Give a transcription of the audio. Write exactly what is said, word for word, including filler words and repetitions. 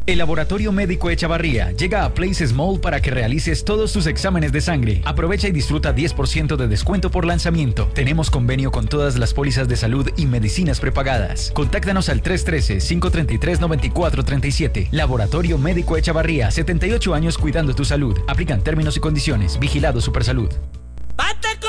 El Laboratorio Médico Echavarría llega a Places Mall para que realices todos tus exámenes de sangre. Aprovecha y disfruta diez por ciento de descuento por lanzamiento. Tenemos convenio con todas las pólizas de salud y medicinas prepagadas. Contáctanos al tres uno tres, cinco tres tres, nueve cuatro tres siete. Laboratorio Médico Echavarría, setenta y ocho años cuidando tu salud. Aplican términos y condiciones. Vigilado Supersalud.